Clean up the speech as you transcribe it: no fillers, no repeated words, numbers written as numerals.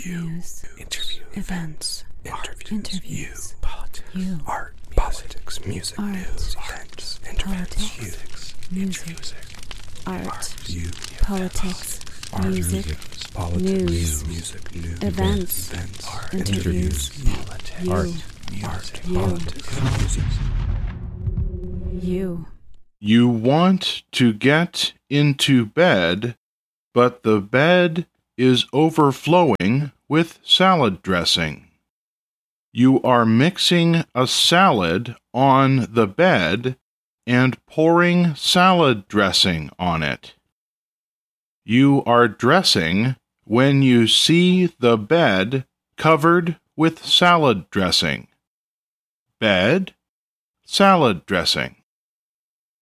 news, events, interviews, politics, art, politics, music, news, events, interviews, music, art, politics, music, news, events, interviews, you. You want to get into bed, but the bed is overflowing with salad dressing. You are mixing a salad on the bed and pouring salad dressing on it. You are dressing when you see the bed covered with salad dressing. Bed, salad dressing.